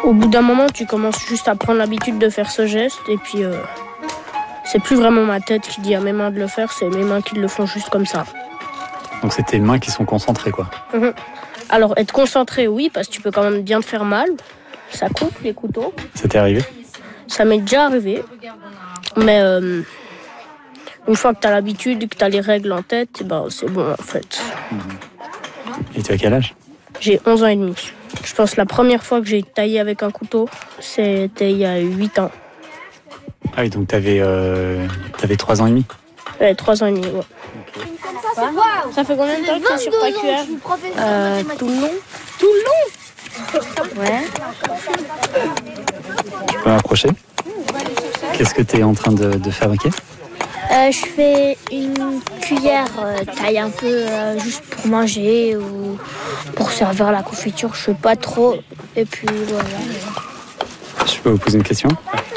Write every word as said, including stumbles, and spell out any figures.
Au bout d'un moment, tu commences juste à prendre l'habitude de faire ce geste et puis euh, c'est plus vraiment ma tête qui dit à mes mains de le faire, c'est mes mains qui le font juste comme ça. Donc c'est tes mains qui sont concentrées, quoi. Mmh. Alors être concentré, oui, parce que tu peux quand même bien te faire mal. Ça coupe les couteaux. Ça t'est arrivé? Ça m'est déjà arrivé. Mais euh, une fois que tu as l'habitude et que tu as les règles en tête, ben, c'est bon en fait. Et tu as quel âge? J'ai onze ans et demi. Je pense que la première fois que j'ai taillé avec un couteau, c'était il y a huit ans. Ah oui, donc tu avais euh, trois ans et demi? Ouais, trois ans et demi, ouais. Okay. Ça fait combien de temps que tu es sur ta Q R? euh, Tout le long. Tout le long? Ouais. Tu peux m'approcher? Qu'est-ce que tu es en train de, de fabriquer? euh, Je fais une cuillère euh, taille un peu euh, juste pour manger ou pour servir la confiture, je sais pas trop. Et puis voilà. Je peux vous poser une question?